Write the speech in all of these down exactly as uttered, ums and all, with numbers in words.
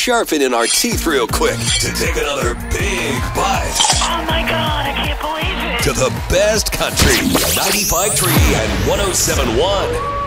sharpen in our teeth real quick to take another big bite. Oh my God, I can't believe it. To the best country, ninety-five point three and one oh seven point one.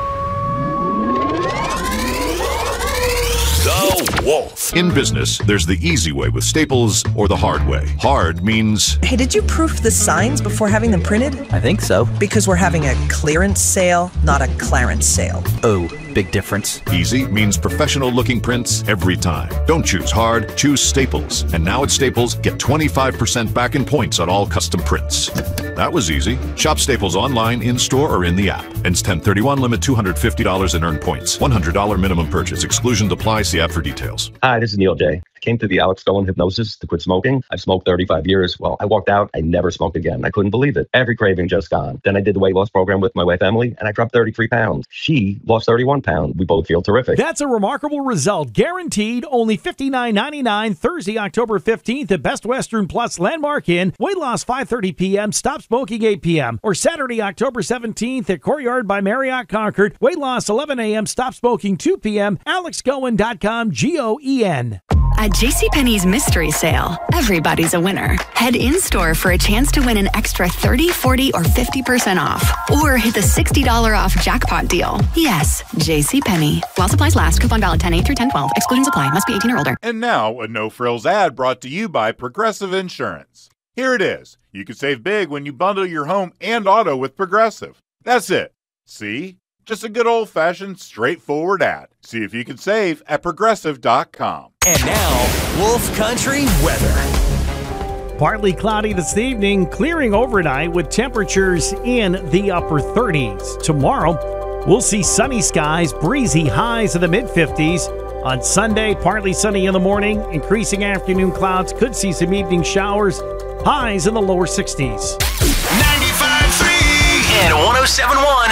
The Wolf. In business, there's the easy way with Staples or the hard way. Hard means... Hey, did you proof the signs before having them printed? I think so. Because we're having a clearance sale, not a Clarence sale. Oh, big difference. Easy means professional-looking prints every time. Don't choose hard, choose Staples. And now at Staples, get twenty-five percent back in points on all custom prints. That was easy. Shop Staples online, in-store, or in the app. Ends ten thirty-one, limit two hundred fifty dollars in earned points. one hundred dollars minimum purchase. Exclusions apply. See app for details. Hi, this is Neil J. I came to the Alex Cohen hypnosis to quit smoking. I've smoked thirty-five years. Well, I walked out. I never smoked again. I couldn't believe it. Every craving just gone. Then I did the weight loss program with my wife, Emily, and I dropped thirty-three pounds. She lost thirty-one pounds. We both feel terrific. That's a remarkable result. Guaranteed. Only fifty-nine ninety-nine. Thursday, October fifteenth at Best Western Plus Landmark Inn. Weight loss five thirty p.m. Stop smoking eight p.m. Or Saturday, October seventeenth at Courtyard by Marriott Concord. Weight loss eleven a.m. Stop smoking two p.m. alex cohen dot com. G O E N. At JCPenney's Mystery Sale, everybody's a winner. Head in-store for a chance to win an extra thirty, forty, or fifty percent off. Or hit the sixty dollars off jackpot deal. Yes, JCPenney. While supplies last, coupon valid ten eight through ten twelve. Exclusions apply. Must be eighteen or older. And now, a no-frills ad brought to you by Progressive Insurance. Here it is. You can save big when you bundle your home and auto with Progressive. That's it. See? Just a good old-fashioned, straightforward ad. See if you can save at progressive dot com. And now, Wolf Country weather. Partly cloudy this evening, clearing overnight with temperatures in the upper thirties. Tomorrow, we'll see sunny skies, breezy highs in the mid-fifties. On Sunday, partly sunny in the morning, increasing afternoon clouds, could see some evening showers, highs in the lower sixties. ninety-five point three and one oh seven point one.